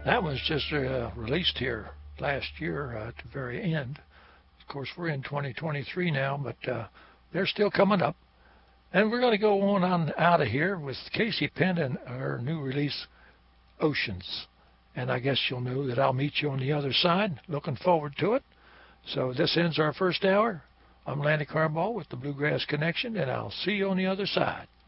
That was just released here last year at the very end. Of course, we're in 2023 now, but they're still coming up. And we're going to go on out of here with Casey Penn and her new release, Oceans. And I guess you'll know that I'll meet you on the other side. Looking forward to it. So this ends our first hour. I'm Lanny Carball with the Bluegrass Connection, and I'll see you on the other side.